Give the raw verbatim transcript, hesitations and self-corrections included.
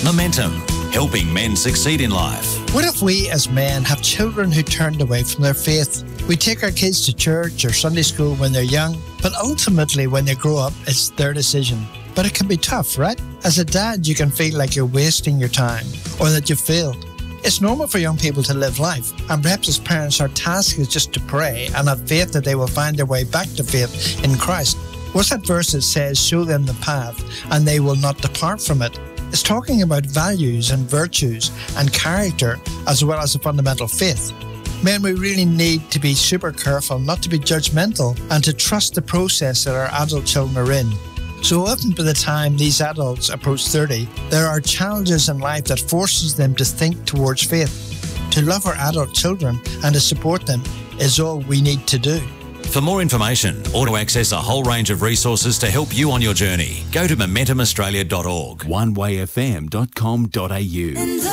Momentum, helping men succeed in life. What if we as men have children who turned away from their faith? We take our kids to church or Sunday school when they're young, but ultimately when they grow up, it's their decision. But it can be tough, right? As a dad, you can feel like you're wasting your time or that you've failed. It's normal for young people to live life, and perhaps as parents our task is just to pray and have faith that they will find their way back to faith in Christ. What's that verse that says, show them the path and they will not depart from it? It's talking about values and virtues and character as well as a fundamental faith. Men, we really need to be super careful not to be judgmental and to trust the process that our adult children are in. So often by the time these adults approach thirty, there are challenges in life that forces them to think towards faith. To love our adult children and to support them is all we need to do. For more information or to access a whole range of resources to help you on your journey, go to momentum australia dot org. one way f m dot com dot a u